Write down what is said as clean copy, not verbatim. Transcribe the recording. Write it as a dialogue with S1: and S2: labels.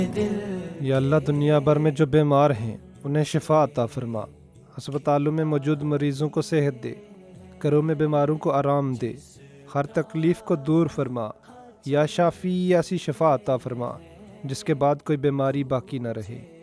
S1: या अल्लाह दुनिया भर में जो बीमार हैं उन्हें शिफा अता फरमा, अस्पतालों में मौजूद मरीज़ों को सेहत दे, घरों में बीमारों को आराम दे, हर तकलीफ़ को दूर फरमा। या शाफ़ी ऐसी शिफा अता फरमा जिसके बाद कोई बीमारी बाकी न रहे।